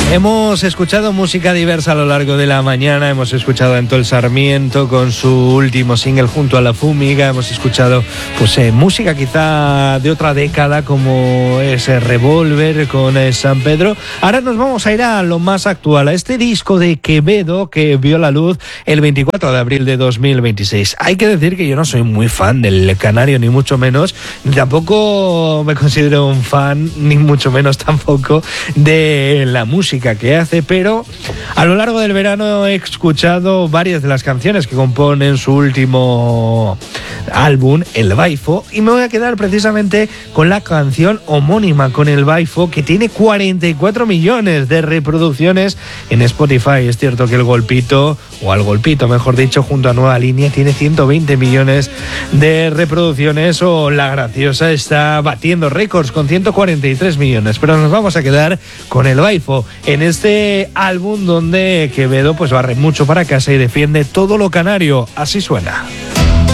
Hemos escuchado música diversa a lo largo de la mañana. Hemos escuchado a Antol Sarmiento con su último single junto a La Fúmiga. Hemos escuchado música quizá de otra década como es Revolver con San Pedro. Ahora nos vamos a ir a lo más actual, a este disco de Quevedo que vio la luz el 24 de abril de 2026. Hay que decir que yo no soy muy fan del canario, ni mucho menos. Tampoco me considero un fan, ni mucho menos tampoco, de la música que hace, pero a lo largo del verano he escuchado varias de las canciones que componen su último álbum, El Baifo, y me voy a quedar precisamente con la canción homónima, con El Baifo, que tiene 44 millones de reproducciones en Spotify. Es cierto que El Golpito, o Al Golpito mejor dicho, junto a Nueva Línea, tiene 120 millones de reproducciones, o La Graciosa está batiendo récords con 143 millones, pero nos vamos a quedar con El Baifo, en este álbum donde Quevedo barre mucho para casa y defiende todo lo canario. Así suena.